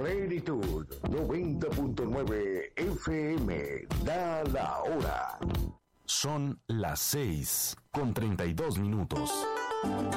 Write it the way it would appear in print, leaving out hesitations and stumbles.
Plenitud 90.9 FM. Da la hora. Son las 6:32.